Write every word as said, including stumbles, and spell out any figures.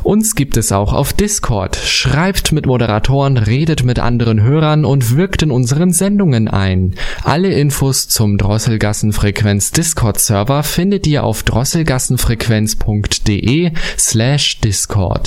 Uns gibt es auch auf Discord. Schreibt mit Moderatoren, redet mit anderen Hörern und wirkt in unseren Sendungen ein. Alle Infos zum Drosselgassenfrequenz Discord-Server findet ihr auf drosselgassenfrequenz punkt de slash Discord.